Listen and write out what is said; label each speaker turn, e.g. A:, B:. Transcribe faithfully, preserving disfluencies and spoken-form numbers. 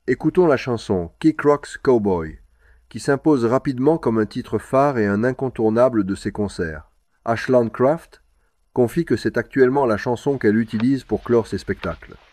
A: Écoutons la chanson « Kick Rocks Cowboy », qui s'impose rapidement comme un titre phare et un incontournable de ses concerts. Ashland Craft confie que c'est actuellement la chanson qu'elle utilise pour clore ses spectacles.